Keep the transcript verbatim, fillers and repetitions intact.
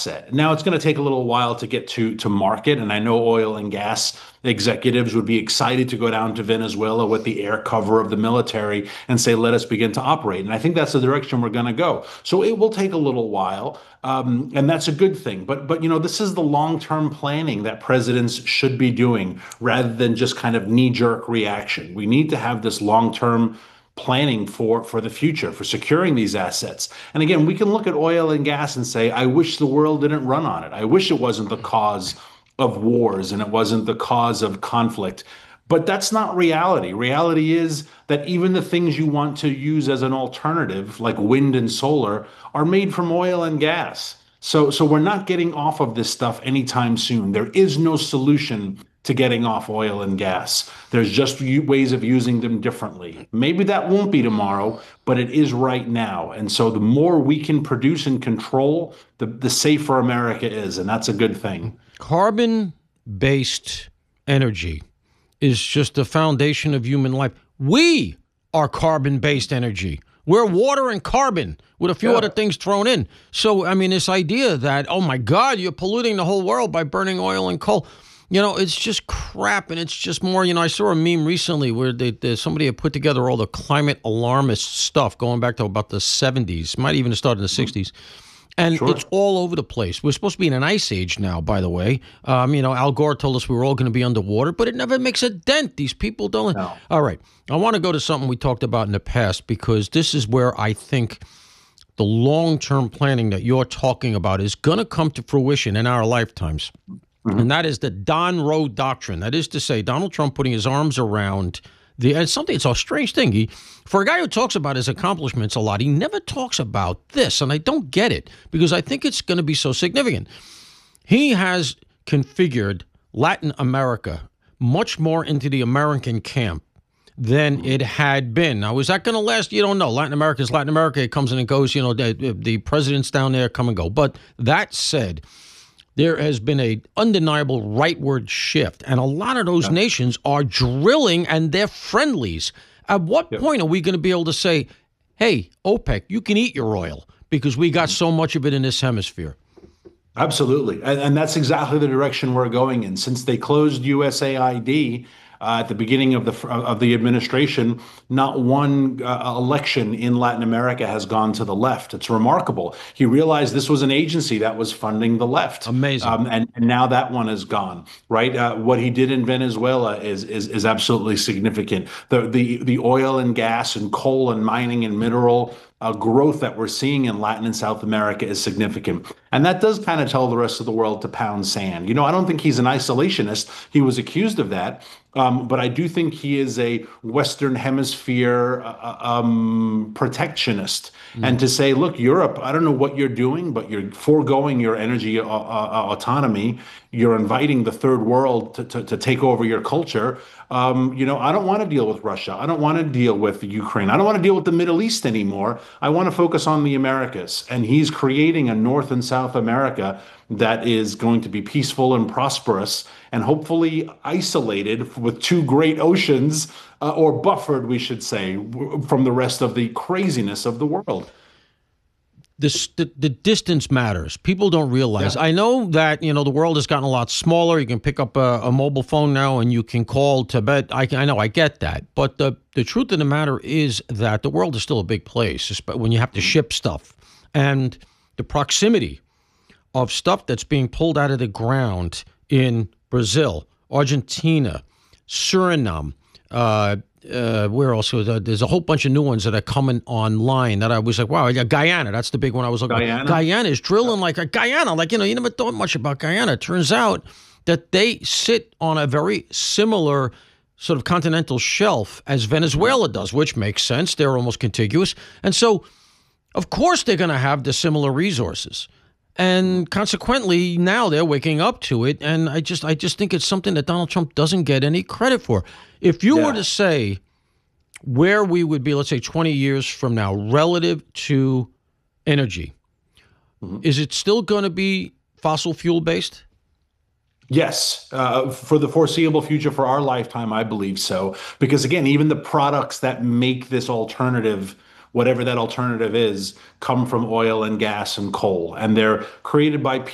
asset. Now it's going to take a little while to get to to market, and I know oil and gas executives would be excited to go down to Venezuela with the air cover of the military and say, let us begin to operate. And I think that's the direction we're going to go. So it will take a little while, um, and that's a good thing. But but you know, this is the long-term planning that presidents should be doing rather than just kind of knee-jerk reaction. We need to have this long-term planning for for the future, for securing these assets. And again, we can look at oil and gas and say, I wish the world didn't run on it. I wish it wasn't the cause of wars and it wasn't the cause of conflict. But that's not reality. Reality is that even the things you want to use as an alternative, like wind and solar, are made from oil and gas. So, so we're not getting off of this stuff anytime soon. There is no solution to getting off oil and gas. There's just ways of using them differently. Maybe that won't be tomorrow, but it is right now. And so the more we can produce and control, the, the safer America is. And that's a good thing. Carbon-based energy is just the foundation of human life. We are carbon-based energy. We're water and carbon with a few yeah. other things thrown in. So, I mean, this idea that, oh, my God, you're polluting the whole world by burning oil and coal. You know, it's just crap, and it's just more, you know, I saw a meme recently where they, they, somebody had put together all the climate alarmist stuff going back to about the seventies, might even have started in the sixties. And sure. It's all over the place. We're supposed to be in an ice age now, by the way. Um, you know, Al Gore told us we were all going to be underwater, but it never makes a dent. These people don't. No. All right. I want to go to something we talked about in the past, because this is where I think the long-term planning that you're talking about is going to come to fruition in our lifetimes. Mm-hmm. And that is the Don Road Doctrine. That is to say, Donald Trump putting his arms around the, and something, it's a strange thing. He, for a guy who talks about his accomplishments a lot, he never talks about this. And I don't get it, because I think it's going to be so significant. He has configured Latin America much more into the American camp than it had been. Now, is that going to last? You don't know. Latin America is Latin America. It comes and it goes. You know, the, the presidents down there come and go. But that said, there has been a undeniable rightward shift, and a lot of those yeah. nations are drilling, and they're friendlies. At what yeah. point are we going to be able to say, hey, OPEC, you can eat your oil because we got so much of it in this hemisphere? Absolutely. And, and that's exactly the direction we're going in. Since they closed U S A I D uh, at the beginning of the of the administration, not one uh, election in Latin America has gone to the left. It's remarkable. He realized this was an agency that was funding the left. Amazing. Um, and, and now that one is gone, right? Uh, what he did in Venezuela is is is absolutely significant. The the the oil and gas and coal and mining and mineral Uh, growth that we're seeing in Latin and South America is significant. And that does kind of tell the rest of the world to pound sand. You know, I don't think he's an isolationist. He was accused of that. Um, but I do think he is a Western Hemisphere uh, um, protectionist. Mm. And to say, look, Europe, I don't know what you're doing, but you're foregoing your energy uh, uh, autonomy. You're inviting the third world to, to, to take over your culture. Um, you know, I don't want to deal with Russia. I don't want to deal with Ukraine. I don't want to deal with the Middle East anymore. I want to focus on the Americas. And he's creating a North and South America that is going to be peaceful and prosperous and hopefully isolated with two great oceans, uh, or buffered, we should say, from the rest of the craziness of the world. This, the, the distance matters. People don't realize. Yeah. I know that, you know, the world has gotten a lot smaller. You can pick up a, a mobile phone now and you can call Tibet. I, I know, I get that. But the, the truth of the matter is that the world is still a big place, when you have to ship stuff. And the proximity of stuff that's being pulled out of the ground in Brazil, Argentina, Suriname, uh, Uh, where else? Uh, there's a whole bunch of new ones that are coming online that I was like, wow, yeah, Guyana, that's the big one I was looking Guyana? at. Guyana is drilling like a Guyana. Like, you know, you never thought much about Guyana. It turns out that they sit on a very similar sort of continental shelf as Venezuela does, which makes sense. They're almost contiguous. And so, of course, they're going to have the similar resources. And consequently, now they're waking up to it. And I just I just think it's something that Donald Trump doesn't get any credit for. If you yeah. were to say where we would be, let's say twenty years from now, relative to energy, mm-hmm. is it still going to be fossil fuel based? Yes, uh, for the foreseeable future, for our lifetime, I believe so. Because again, even the products that make this alternative, whatever that alternative is, come from oil and gas and coal, and they're created by people